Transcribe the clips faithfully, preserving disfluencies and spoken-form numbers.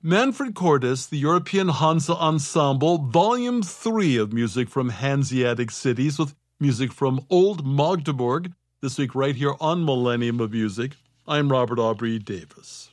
Manfred Cordes, the European Hansa Ensemble, Volume three of music from Hanseatic cities with music from Old Magdeburg, this week right here on Millennium of Music. I'm Robert Aubrey Davis.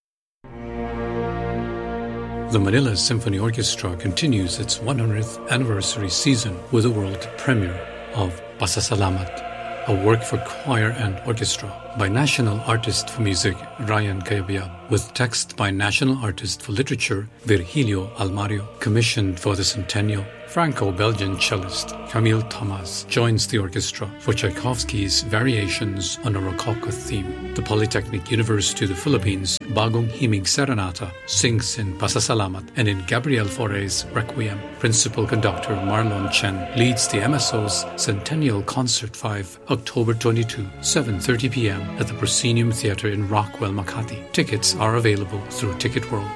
The Manila Symphony Orchestra continues its one hundredth anniversary season with a world premiere of Pasasalamat, a work for choir and orchestra by National Artist for Music Ryan Cayabyab, with text by National Artist for Literature Virgilio Almario, commissioned for the centennial. Franco-Belgian cellist Camille Thomas joins the orchestra for Tchaikovsky's Variations on a Rococo theme. The Polytechnic University of the Philippines Bagong Himig Serenata sings in Pasasalamat and in Gabriel Fauré's Requiem. Principal conductor Marlon Chen leads the M S O's Centennial Concert five, October twenty-second, seven thirty p.m. at the Proscenium Theatre in Rockwell, Makati. Tickets are available through Ticket World.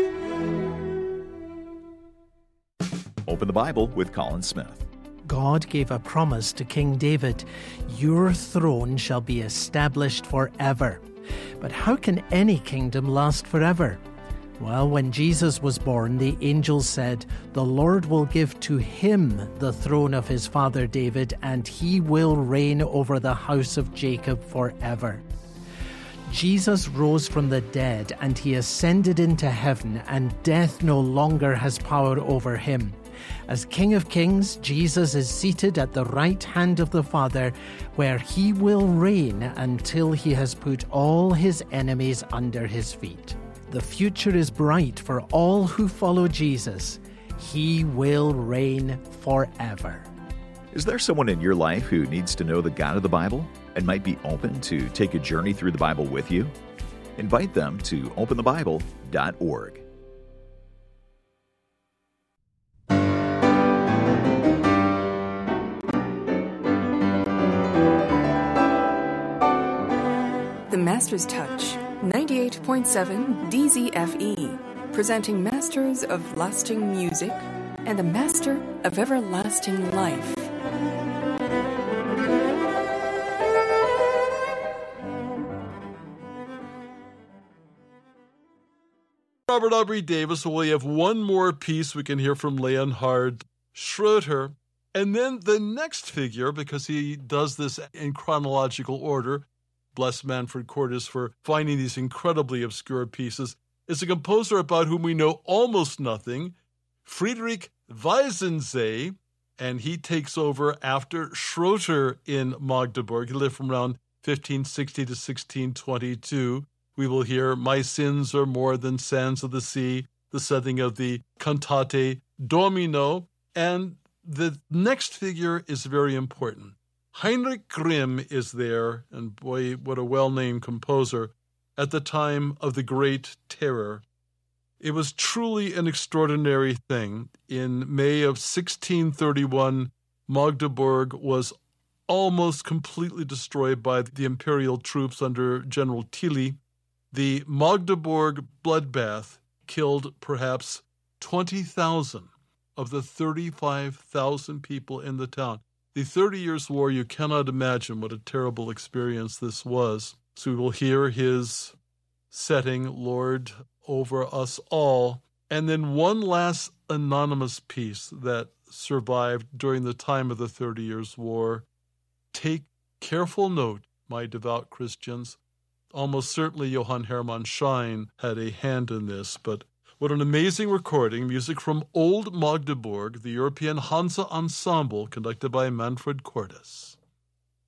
Open the Bible with Colin Smith. God gave a promise to King David, "Your throne shall be established forever." But how can any kingdom last forever? Well, when Jesus was born, the angels said, "The Lord will give to him the throne of his father David, and he will reign over the house of Jacob forever." Jesus rose from the dead, and he ascended into heaven, and death no longer has power over him. As King of Kings, Jesus is seated at the right hand of the Father, where he will reign until he has put all his enemies under his feet. The future is bright for all who follow Jesus. He will reign forever. Is there someone in your life who needs to know the God of the Bible and might be open to take a journey through the Bible with you? Invite them to open the bible dot org. The Master's Touch, ninety-eight point seven D Z F E, presenting Masters of Lasting Music and the Master of Everlasting Life. Robert Aubrey Davis. We have one more piece we can hear from Leonhard Schroeter. And then the next figure, because he does this in chronological order, bless Manfred Cordes for finding these incredibly obscure pieces, is a composer about whom we know almost nothing, Friedrich Weissensee, and he takes over after Schroeter in Magdeburg. He lived from around fifteen sixty to sixteen twenty-two. We will hear My Sins Are More Than Sands of the Sea, the setting of the Cantate Domino, and the next figure is very important. Heinrich Grimm is there, and boy, what a well-named composer, at the time of the Great Terror. It was truly an extraordinary thing. In May of sixteen thirty-one, Magdeburg was almost completely destroyed by the imperial troops under General Tilly. The Magdeburg bloodbath killed perhaps twenty thousand of the thirty-five thousand people in the town. The Thirty Years' War, you cannot imagine what a terrible experience this was. So we will hear his setting, Lord Over Us All. And then one last anonymous piece that survived during the time of the Thirty Years' War. Take careful note, my devout Christians. Almost certainly Johann Hermann Schein had a hand in this, but what an amazing recording. Music from Old Magdeburg, the European Hansa Ensemble, conducted by Manfred Cordes.